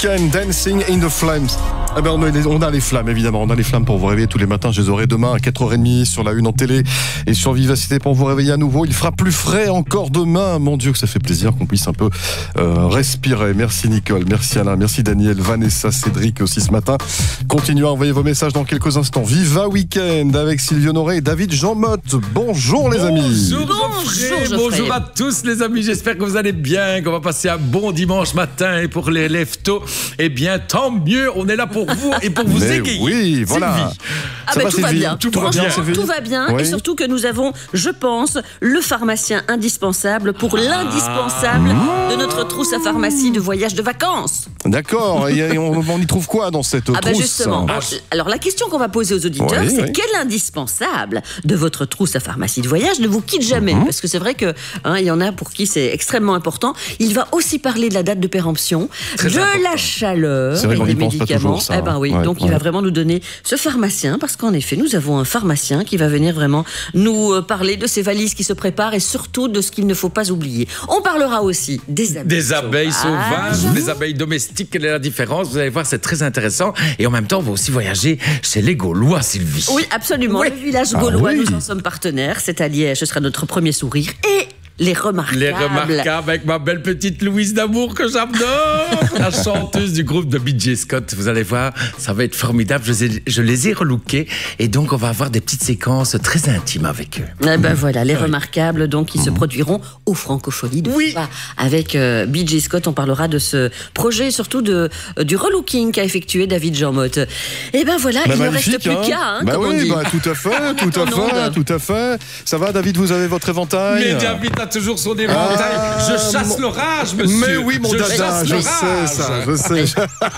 Weeknd, Dancing in the Flames. Eh ben on a les flammes, évidemment. On a les flammes pour vous réveiller tous les matins. Je les aurai demain à 4h30 sur la une en télé et sur Vivacité pour vous réveiller à nouveau. Il fera plus frais encore demain. Mon Dieu, que ça fait plaisir qu'on puisse un peu respirer. Merci Nicole, merci Alain, merci Daniel, Vanessa, Cédric aussi ce matin. Continuez à envoyer vos messages dans quelques instants. Viva Weekend avec Sylvie Honoré et David Jean Motte. Bonjour les amis. Bonjour Geoffrey. Bonjour à tous les amis. J'espère que vous allez bien, qu'on va passer un bon dimanche matin. Et pour les lève-tôt, eh bien tant mieux. On est là pour vous et pour vous égayer. Oui, voilà. Tout va bien. Tout va bien. Oui. Et surtout que nous avons, je pense, le pharmacien indispensable pour l'indispensable de notre trousse à pharmacie de voyage de vacances. D'accord. Et on y trouve quoi dans cette trousse? Justement. Alors la question qu'on va poser aux auditeurs, c'est quel indispensable de votre trousse à pharmacie de voyage ne vous quitte jamais? Parce que c'est vrai que il y en a pour qui c'est extrêmement important. Il va aussi parler de la date de péremption, la chaleur c'est vrai qu'on et des y pense pas médicaments. toujours, ça. Il va vraiment nous donner ce pharmacien, parce qu'en effet, nous avons un pharmacien qui va venir vraiment nous parler de ses valises qui se préparent et surtout de ce qu'il ne faut pas oublier. On parlera aussi des abeilles sauvages, des abeilles domestiques. Quelle est la différence? Vous allez voir, c'est très intéressant. Et en même temps, on va aussi voyager chez les Gaulois, Sylvie. Oui, absolument. Le village gaulois, nous en sommes partenaires. C'est à Liège, ce sera notre premier sourire. Et les remarquables avec ma belle petite Louise d'amour que j'adore, la chanteuse du groupe de B.J. Scott. Vous allez voir, ça va être formidable. Je les ai relookés et donc on va avoir des petites séquences très intimes avec eux. Voilà, les remarquables donc qui se produiront au Francophonie de Spa. Avec B.J. Scott, on parlera de ce projet et surtout du relooking qu'a effectué David Jean Motte. Et voilà, il ne reste plus qu'à, comme on dit. Tout à fait. Ça va, David, vous avez votre éventail? Mais David a toujours son éventail. Je chasse l'orage, monsieur. Mais oui, mon dada, je sais.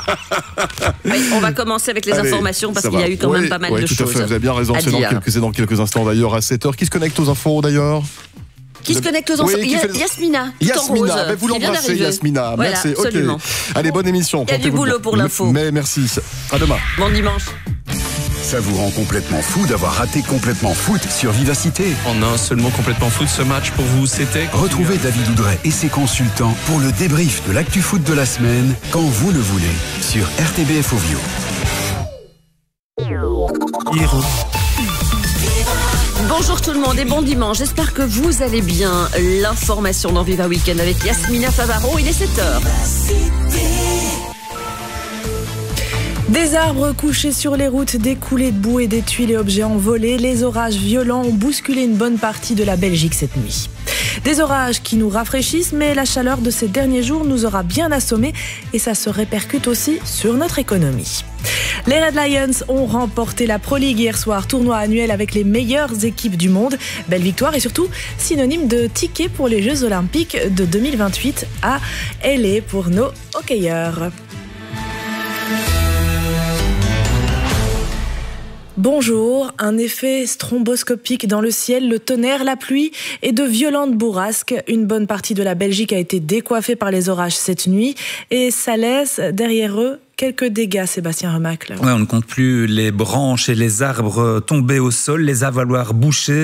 On va commencer avec les informations parce qu'il y a eu quand même pas mal de choses. Tout à fait, vous avez bien raison. C'est dans quelques instants d'ailleurs à 7h. Qui se connecte aux infos d'ailleurs? Qui se connecte aux enfants? Yasmina. Yasmina, vous l'embrassez, Yasmina. Voilà, merci. Absolument. Allez, bonne émission. Il y a du boulot pour l'info. Mais merci. À demain. Bon dimanche. Ça vous rend complètement fou d'avoir raté Complètement Foot sur Vivacité. En un seul mot, Complètement Foot, ce match pour vous, c'était... Retrouvez David Oudret et ses consultants pour le débrief de l'actu foot de la semaine, quand vous le voulez, sur RTBF Ovio. Bonjour tout le monde et bon dimanche. J'espère que vous allez bien. L'information dans Viva Weekend avec Yasmina Favaro, il est 7h. Des arbres couchés sur les routes, des coulées de boue et des tuiles et objets envolés. Les orages violents ont bousculé une bonne partie de la Belgique cette nuit. Des orages qui nous rafraîchissent, mais la chaleur de ces derniers jours nous aura bien assommés et ça se répercute aussi sur notre économie. Les Red Lions ont remporté la Pro League hier soir, tournoi annuel avec les meilleures équipes du monde. Belle victoire et surtout synonyme de ticket pour les Jeux Olympiques de 2028 à LA pour nos hockeyeurs. Bonjour, un effet stromboscopique dans le ciel, le tonnerre, la pluie et de violentes bourrasques. Une bonne partie de la Belgique a été décoiffée par les orages cette nuit et ça laisse derrière eux quelques dégâts, Sébastien Remacle. On ne compte plus les branches et les arbres tombés au sol, les avaloirs bouchés.